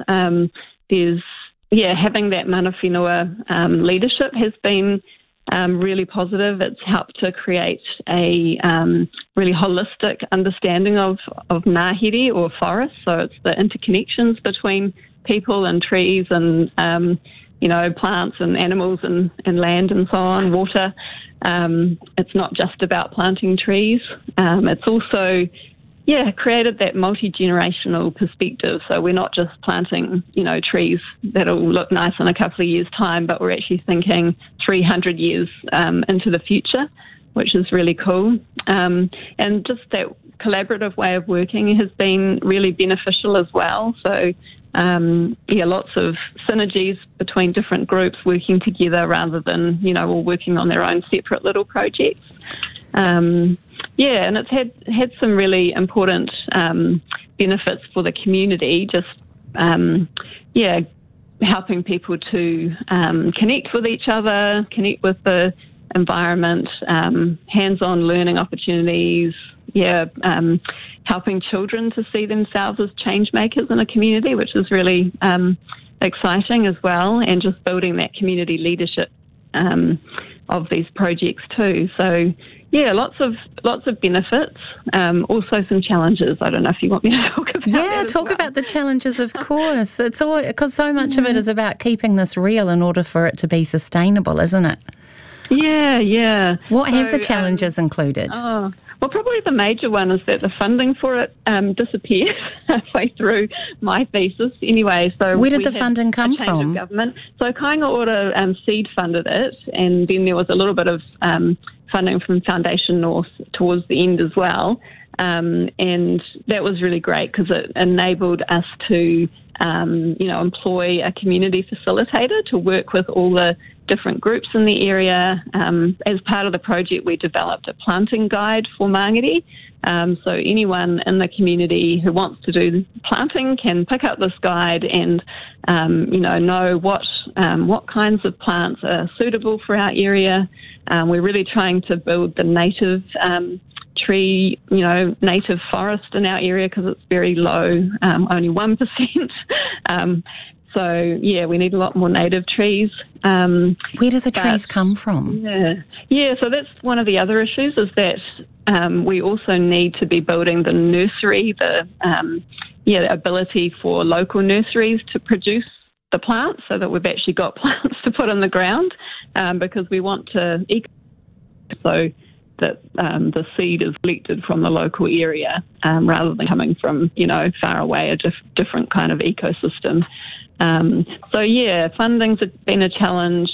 Having that mana whenua leadership has been really positive. It's helped to create a really holistic understanding of ngahere or forest. So it's the interconnections between people and trees and, plants and animals and land and so on, water. It's not just about planting trees. It's also created that multi-generational perspective. So we're not just planting, trees that'll look nice in a couple of years' time, but we're actually thinking 300 years into the future, which is really cool. And just that collaborative way of working has been really beneficial as well. So, lots of synergies between different groups working together rather than, all working on their own separate little projects. And it's had some really important benefits for the community, just, helping people to connect with each other, connect with the environment, hands-on learning opportunities, helping children to see themselves as change makers in a community, which is really exciting as well, and just building that community leadership of these projects too. So, lots of benefits, also some challenges. I don't know if you want me to talk about that. Yeah, talk about the challenges, of course. It's all because so much of it is about keeping this real in order for it to be sustainable, isn't it? Yeah. What have the challenges included? Well, probably the major one is that the funding for it disappeared halfway through my thesis anyway. So where did the funding come from? From? Government. So Kāinga Ora seed funded it, and then there was a little bit of funding from Foundation North towards the end as well. And that was really great because it enabled us to, employ a community facilitator to work with all the different groups in the area. As part of the project, we developed a planting guide for Māngere. So anyone in the community who wants to do planting can pick up this guide and, know what kinds of plants are suitable for our area. We're really trying to build the native tree, native forest in our area because it's very low, only 1%. So, we need a lot more native trees. Where do the trees come from? So that's one of the other issues is that we also need to be building the nursery, the ability for local nurseries to produce the plants so that we've actually got plants to put in the ground because we want to so that the seed is collected from the local area rather than coming from, far away, a different kind of ecosystem. Funding's been a challenge.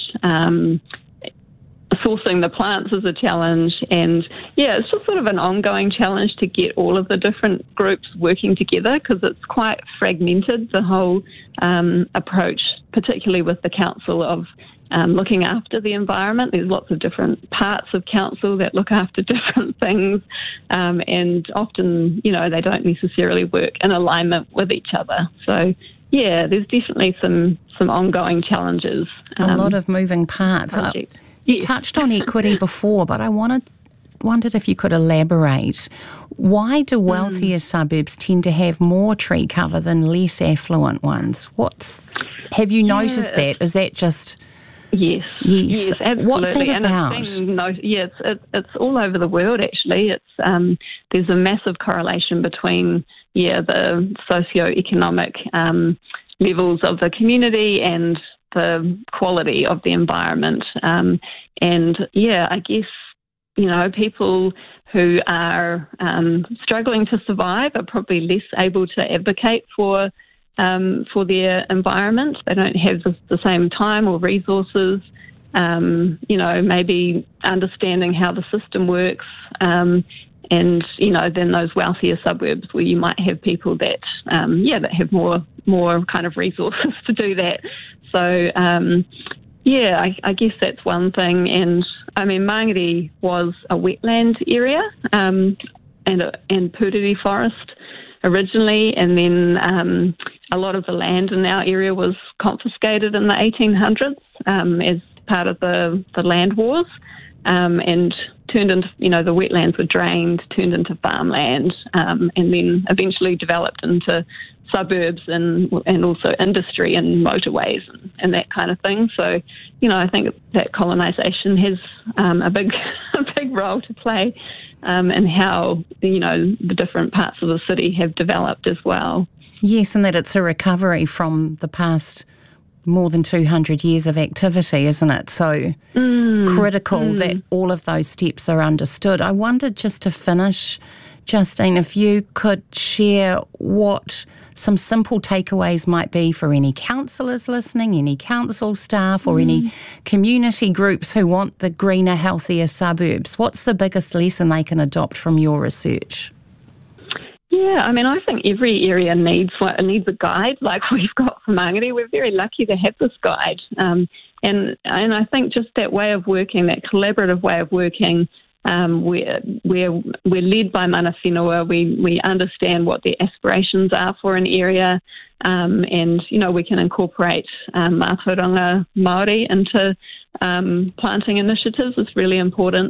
Sourcing the plants is a challenge. And, it's just sort of an ongoing challenge to get all of the different groups working together because it's quite fragmented, the whole approach, particularly with the Council of looking after the environment. There's lots of different parts of council that look after different things, and often, they don't necessarily work in alignment with each other. So, there's definitely some ongoing challenges. A lot of moving parts. You touched on equity before, but I wondered if you could elaborate. Why do wealthier suburbs tend to have more tree cover than less affluent ones? Have you noticed that? Is that just... Yes, absolutely. What's that about? It's all over the world, actually. It's there's a massive correlation between the socio-economic levels of the community and the quality of the environment. I guess, people who are struggling to survive are probably less able to advocate for their environment. They don't have the same time or resources, maybe understanding how the system works. And, then those wealthier suburbs where you might have people that, that have more kind of resources to do that. So, I guess that's one thing. And, Māngere was a wetland area and Puriri forest originally, and then a lot of the land in our area was confiscated in the 1800s as part of the land wars. and turned into, the wetlands were drained, turned into farmland, and then eventually developed into suburbs and also industry and motorways and that kind of thing. So, I think that colonisation has a big role to play in how, the different parts of the city have developed as well. Yes, and that it's a recovery from the past more than 200 years of activity, isn't it? So critical that all of those steps are understood. I wondered, just to finish, Justine, if you could share what some simple takeaways might be for any councillors listening, any council staff or any community groups who want the greener, healthier suburbs. What's the biggest lesson they can adopt from your research? Yeah, I think every area needs a guide like we've got for Mangere. We're very lucky to have this guide. And I think just that way of working, that collaborative way of working, we're led by mana whenua. We understand what their aspirations are for an area, and we can incorporate mātauranga Māori into planting initiatives is really important.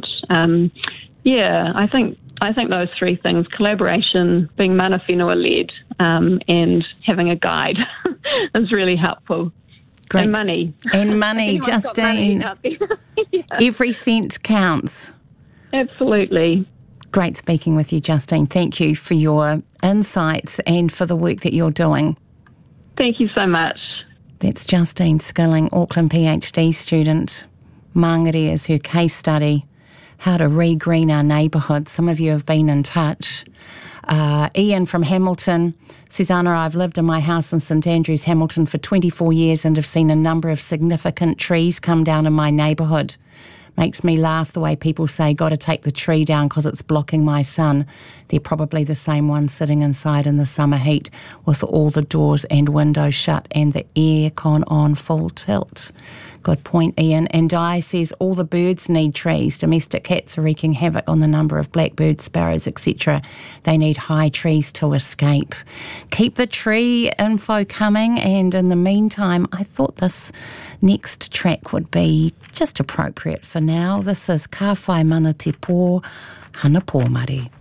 I think those three things: collaboration, being mana whenua led, and having a guide is really helpful. Great. And money. And money, Justine. Money yeah. Every cent counts. Absolutely. Great speaking with you, Justine. Thank you for your insights and for the work that you're doing. Thank you so much. That's Justine Skilling, Auckland PhD student. Mangere is her case study, how to re-green our neighbourhood. Some of you have been in touch. Ian from Hamilton. Susanna, I've lived in my house in St Andrews, Hamilton for 24 years and have seen a number of significant trees come down in my neighbourhood. Makes me laugh the way people say, got to take the tree down because it's blocking my sun. They're probably the same ones sitting inside in the summer heat with all the doors and windows shut and the aircon on full tilt. Good point, Ian. And Di says all the birds need trees. Domestic cats are wreaking havoc on the number of blackbirds, sparrows, etc. They need high trees to escape. Keep the tree info coming, and in the meantime, I thought this next track would be just appropriate for now. This is Ka Whai Mana Te Pō, Hana Pōmari.